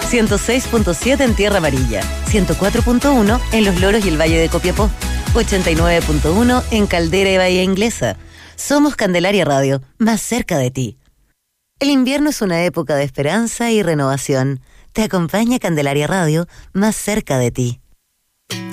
106.7 en Tierra Amarilla, 104.1 en Los Loros y el Valle de Copiapó, 89.1 en Caldera y Bahía Inglesa. Somos Candelaria Radio, más cerca de ti. El invierno es una época de esperanza y renovación. Te acompaña Candelaria Radio, más cerca de ti.